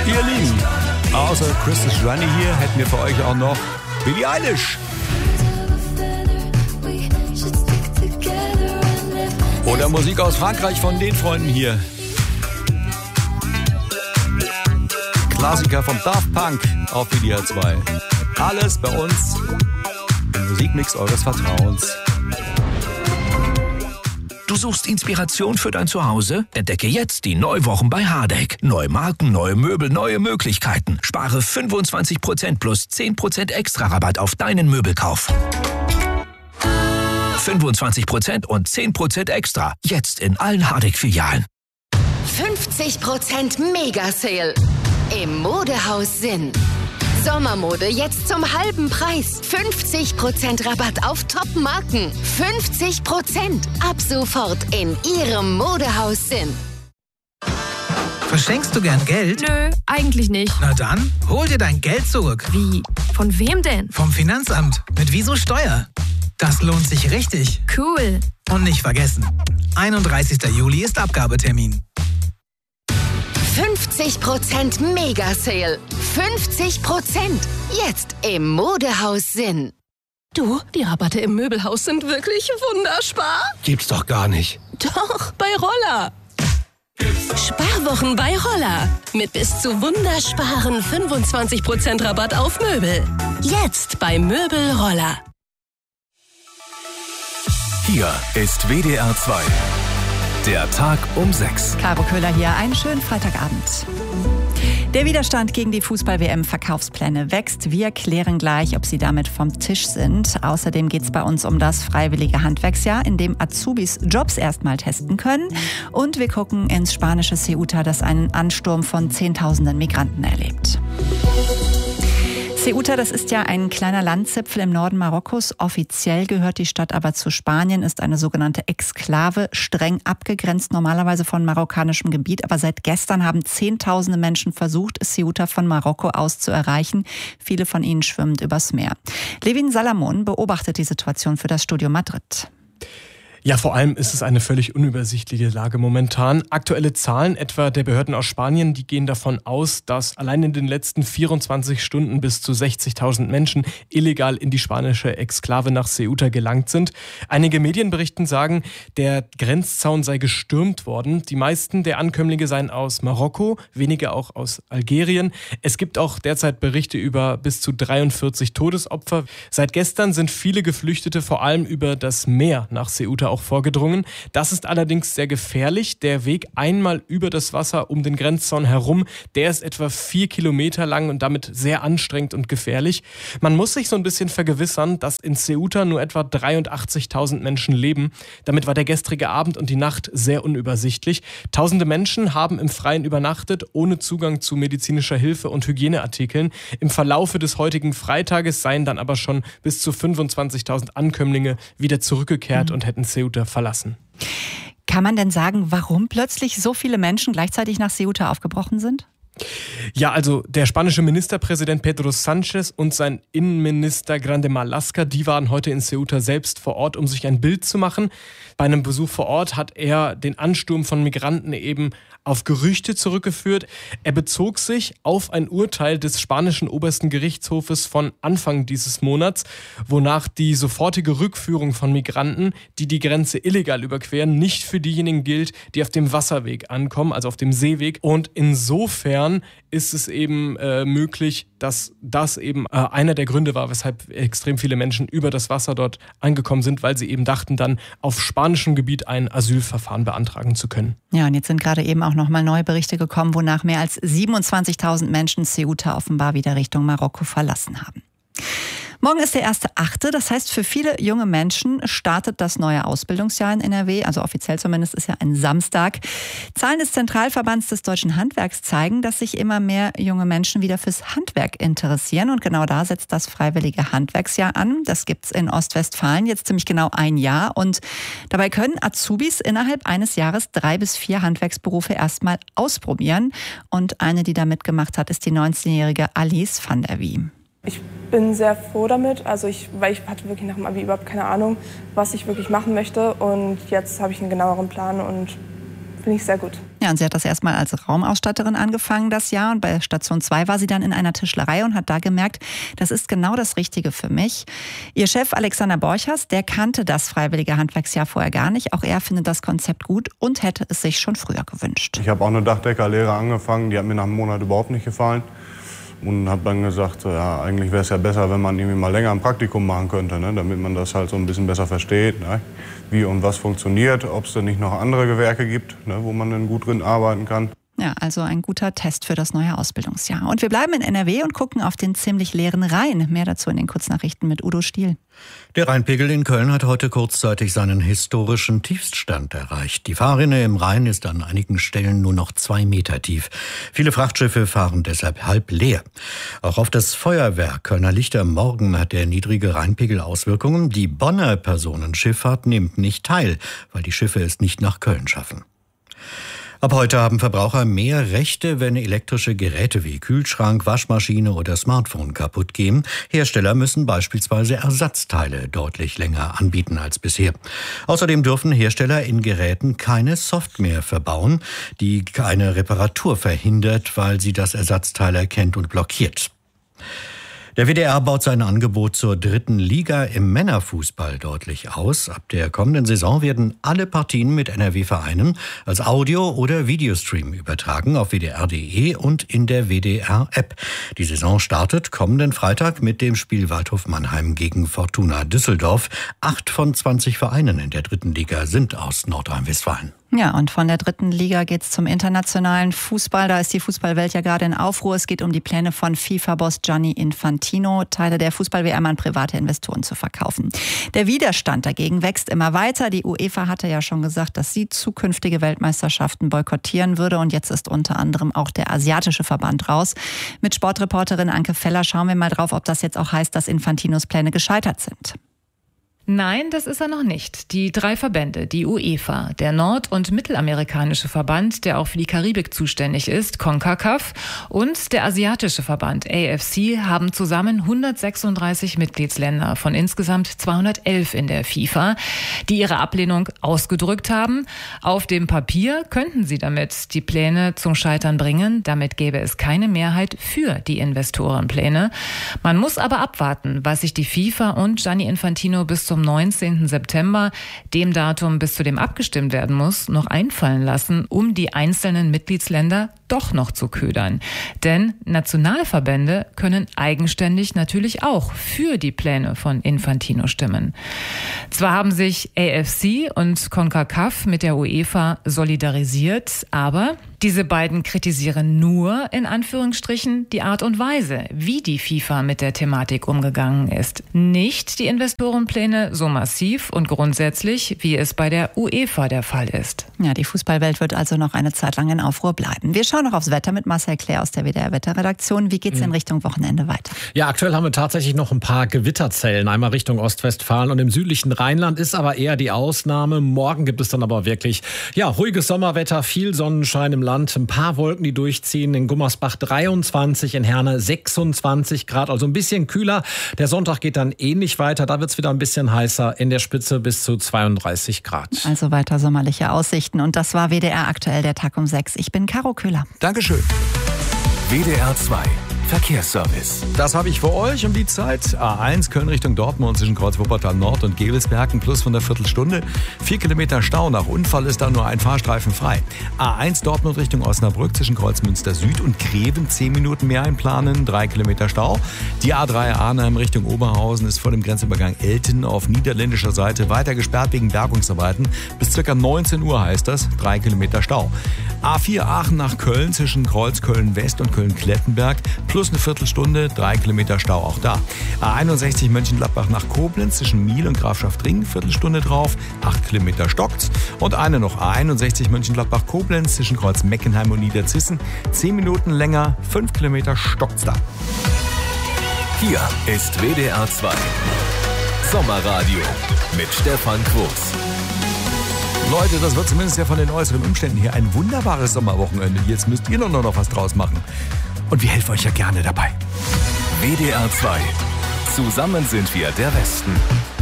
Ihr Lieben, außer Christus Johnny hier hätten wir für euch auch noch Billie Eilish. Oder Musik aus Frankreich von den Freunden hier. Klassiker vom Daft Punk auf WDR 2. Alles bei uns im Musikmix eures Vertrauens. Du suchst Inspiration für dein Zuhause? Entdecke jetzt die Neuwochen bei Hardegg. Neue Marken, neue Möbel, neue Möglichkeiten. Spare 25% plus 10% extra Rabatt auf deinen Möbelkauf. 25% und 10% extra. Jetzt in allen Hardegg-Filialen. 50% Mega-Sale im Modehaus Sinn. Sommermode jetzt zum halben Preis. 50% Rabatt auf Top-Marken. 50% ab sofort in Ihrem Modehaus Sinn. Verschenkst du gern Geld? Nö, eigentlich nicht. Na dann, hol dir dein Geld zurück. Wie? Von wem denn? Vom Finanzamt. Mit Wieso Steuer. Das lohnt sich richtig. Cool. Und nicht vergessen, 31. Juli ist Abgabetermin. 50% Mega-Sale. 50% jetzt im Modehaus Sinn. Du, die Rabatte im Möbelhaus sind wirklich wunderspar. Gibt's doch gar nicht. Doch, bei Roller. Sparwochen bei Roller. Mit bis zu wundersparen 25% Rabatt auf Möbel. Jetzt bei Möbel Roller. Hier ist WDR 2. Der Tag um 6. Caro Köhler hier, einen schönen Freitagabend. Der Widerstand gegen die Fußball-WM-Verkaufspläne wächst. Wir klären gleich, ob sie damit vom Tisch sind. Außerdem geht es bei uns um das freiwillige Handwerksjahr, in dem Azubis Jobs erstmal testen können. Und wir gucken ins spanische Ceuta, das einen Ansturm von Zehntausenden Migranten erlebt. Ceuta, das ist ja ein kleiner Landzipfel im Norden Marokkos. Offiziell gehört die Stadt aber zu Spanien, ist eine sogenannte Exklave, streng abgegrenzt normalerweise von marokkanischem Gebiet. Aber seit gestern haben Zehntausende Menschen versucht, Ceuta von Marokko aus zu erreichen. Viele von ihnen schwimmen übers Meer. Levin Salamon beobachtet die Situation für das Studio Madrid. Ja, vor allem ist es eine völlig unübersichtliche Lage momentan. Aktuelle Zahlen etwa der Behörden aus Spanien, die gehen davon aus, dass allein in den letzten 24 Stunden bis zu 60.000 Menschen illegal in die spanische Exklave nach Ceuta gelangt sind. Einige Medienberichten sagen, der Grenzzaun sei gestürmt worden. Die meisten der Ankömmlinge seien aus Marokko, wenige auch aus Algerien. Es gibt auch derzeit Berichte über bis zu 43 Todesopfer. Seit gestern sind viele Geflüchtete vor allem über das Meer nach Ceuta auch vorgedrungen. Das ist allerdings sehr gefährlich. Der Weg einmal über das Wasser um den Grenzzaun herum, der ist etwa 4 Kilometer lang und damit sehr anstrengend und gefährlich. Man muss sich so ein bisschen vergewissern, dass in Ceuta nur etwa 83.000 Menschen leben. Damit war der gestrige Abend und die Nacht sehr unübersichtlich. Tausende Menschen haben im Freien übernachtet, ohne Zugang zu medizinischer Hilfe und Hygieneartikeln. Im Verlaufe des heutigen Freitages seien dann aber schon bis zu 25.000 Ankömmlinge wieder zurückgekehrt und hätten Ceuta verlassen. Kann man denn sagen, warum plötzlich so viele Menschen gleichzeitig nach Ceuta aufgebrochen sind? Ja, also der spanische Ministerpräsident Pedro Sánchez und sein Innenminister Grande Marlaska, die waren heute in Ceuta selbst vor Ort, um sich ein Bild zu machen. Bei einem Besuch vor Ort hat er den Ansturm von Migranten eben auf Gerüchte zurückgeführt. Er bezog sich auf ein Urteil des spanischen obersten Gerichtshofes von Anfang dieses Monats, wonach die sofortige Rückführung von Migranten, die die Grenze illegal überqueren, nicht für diejenigen gilt, die auf dem Wasserweg ankommen, also auf dem Seeweg. Und insofern ist es eben möglich, dass das eben einer der Gründe war, weshalb extrem viele Menschen über das Wasser dort angekommen sind, weil sie eben dachten, dann auf spanischem Gebiet ein Asylverfahren beantragen zu können. Ja, und jetzt sind gerade eben auch nochmal neue Berichte gekommen, wonach mehr als 27.000 Menschen Ceuta offenbar wieder Richtung Marokko verlassen haben. Morgen ist der 1.8., das heißt, für viele junge Menschen startet das neue Ausbildungsjahr in NRW, also offiziell zumindest ist ja ein Samstag. Zahlen des Zentralverbands des Deutschen Handwerks zeigen, dass sich immer mehr junge Menschen wieder fürs Handwerk interessieren und genau da setzt das freiwillige Handwerksjahr an. Das gibt's in Ostwestfalen jetzt ziemlich genau ein Jahr und dabei können Azubis innerhalb eines Jahres 3 bis 4 Handwerksberufe erstmal ausprobieren und eine, die da mitgemacht hat, ist die 19-jährige Alice van der Wie. Ich bin sehr froh damit, weil ich hatte wirklich nach dem Abi überhaupt keine Ahnung, was ich wirklich machen möchte und jetzt habe ich einen genaueren Plan und finde ich sehr gut. Ja, und sie hat das erstmal als Raumausstatterin angefangen das Jahr und bei Station 2 war sie dann in einer Tischlerei und hat da gemerkt, das ist genau das Richtige für mich. Ihr Chef Alexander Borchers, der kannte das freiwillige Handwerksjahr vorher gar nicht. Auch er findet das Konzept gut und hätte es sich schon früher gewünscht. Ich habe auch eine Dachdeckerlehre angefangen, die hat mir nach einem Monat überhaupt nicht gefallen. Und habe dann gesagt, ja, eigentlich wäre es ja besser, wenn man irgendwie mal länger ein Praktikum machen könnte, ne? Damit man das halt so ein bisschen besser versteht, ne? Wie und was funktioniert, ob es denn nicht noch andere Gewerke gibt, ne? Wo man dann gut drin arbeiten kann. Ja, also ein guter Test für das neue Ausbildungsjahr. Und wir bleiben in NRW und gucken auf den ziemlich leeren Rhein. Mehr dazu in den Kurznachrichten mit Udo Stiel. Der Rheinpegel in Köln hat heute kurzzeitig seinen historischen Tiefststand erreicht. Die Fahrrinne im Rhein ist an einigen Stellen nur noch 2 Meter tief. Viele Frachtschiffe fahren deshalb halb leer. Auch auf das Feuerwerk Kölner Lichter morgen hat der niedrige Rheinpegel Auswirkungen. Die Bonner Personenschifffahrt nimmt nicht teil, weil die Schiffe es nicht nach Köln schaffen. Ab heute haben Verbraucher mehr Rechte, wenn elektrische Geräte wie Kühlschrank, Waschmaschine oder Smartphone kaputt gehen. Hersteller müssen beispielsweise Ersatzteile deutlich länger anbieten als bisher. Außerdem dürfen Hersteller in Geräten keine Software verbauen, die eine Reparatur verhindert, weil sie das Ersatzteil erkennt und blockiert. Der WDR baut sein Angebot zur 3. Liga im Männerfußball deutlich aus. Ab der kommenden Saison werden alle Partien mit NRW-Vereinen als Audio- oder Videostream übertragen auf WDR.de und in der WDR-App. Die Saison startet kommenden Freitag mit dem Spiel Waldhof Mannheim gegen Fortuna Düsseldorf. 8 von 20 Vereinen in der 3. Liga sind aus Nordrhein-Westfalen. Ja, und von der 3. Liga geht's zum internationalen Fußball. Da ist die Fußballwelt ja gerade in Aufruhr. Es geht um die Pläne von FIFA-Boss Gianni Infantino, Teile der Fußball-WM an private Investoren zu verkaufen. Der Widerstand dagegen wächst immer weiter. Die UEFA hatte ja schon gesagt, dass sie zukünftige Weltmeisterschaften boykottieren würde. Und jetzt ist unter anderem auch der asiatische Verband raus. Mit Sportreporterin Anke Feller schauen wir mal drauf, ob das jetzt auch heißt, dass Infantinos Pläne gescheitert sind. Nein, das ist er noch nicht. Die 3 Verbände, die UEFA, der nord- und mittelamerikanische Verband, der auch für die Karibik zuständig ist, CONCACAF, und der asiatische Verband, AFC, haben zusammen 136 Mitgliedsländer von insgesamt 211 in der FIFA, die ihre Ablehnung ausgedrückt haben. Auf dem Papier könnten sie damit die Pläne zum Scheitern bringen. Damit gäbe es keine Mehrheit für die Investorenpläne. Man muss aber abwarten, was sich die FIFA und Gianni Infantino bis zum 19. September, dem Datum, bis zu dem abgestimmt werden muss, noch einfallen lassen, um die einzelnen Mitgliedsländer doch noch zu ködern. Denn Nationalverbände können eigenständig natürlich auch für die Pläne von Infantino stimmen. Zwar haben sich AFC und CONCACAF mit der UEFA solidarisiert, aber diese beiden kritisieren nur, in Anführungsstrichen, die Art und Weise, wie die FIFA mit der Thematik umgegangen ist. Nicht die Investorenpläne so massiv und grundsätzlich, wie es bei der UEFA der Fall ist. Ja, die Fußballwelt wird also noch eine Zeit lang in Aufruhr bleiben. Wir schauen noch aufs Wetter mit Marcel Claire aus der WDR-Wetterredaktion. Wie geht's denn Richtung Wochenende weiter? Ja, aktuell haben wir tatsächlich noch ein paar Gewitterzellen, einmal Richtung Ostwestfalen und im südlichen Rheinland ist aber eher die Ausnahme. Morgen gibt es dann aber wirklich, ruhiges Sommerwetter, viel Sonnenschein im Land, ein paar Wolken, die durchziehen. In Gummersbach 23, in Herne 26 Grad, also ein bisschen kühler. Der Sonntag geht dann ähnlich weiter, da wird es wieder ein bisschen heißer, in der Spitze bis zu 32 Grad. Also weiter sommerliche Aussichten. Und das war WDR aktuell, der Tag um 6. Ich bin Caro Köhler. Dankeschön. WDR 2 Verkehrsservice. Das habe ich für euch um die Zeit. A1 Köln Richtung Dortmund zwischen Kreuz Wuppertal Nord und Gevelsberg, ein Plus von der Viertelstunde. 4 Kilometer Stau, nach Unfall ist da nur ein Fahrstreifen frei. A1 Dortmund Richtung Osnabrück zwischen Kreuzmünster Süd und Greven 10 Minuten mehr einplanen, 3 Kilometer Stau. Die A3 Arnhem Richtung Oberhausen ist vor dem Grenzübergang Elten auf niederländischer Seite weiter gesperrt wegen Bergungsarbeiten. Bis ca. 19 Uhr heißt das, 3 Kilometer Stau. A4 Aachen nach Köln zwischen Kreuz Köln West und Köln-Klettenberg plus eine Viertelstunde, 3 Kilometer Stau auch da. A61 Mönchengladbach nach Koblenz zwischen Miel und Grafschaft-Ring, Viertelstunde drauf, 8 Kilometer stockt's. Und eine noch, A61 Mönchengladbach-Koblenz zwischen Kreuz Meckenheim und Niederzissen, 10 Minuten länger, 5 Kilometer stockt's da. Hier ist WDR 2 Sommerradio mit Stefan Quos. Leute, das wird zumindest ja von den äußeren Umständen hier ein wunderbares Sommerwochenende. Jetzt müsst ihr nur noch was draus machen. Und wir helfen euch ja gerne dabei. WDR 2. Zusammen sind wir der Westen.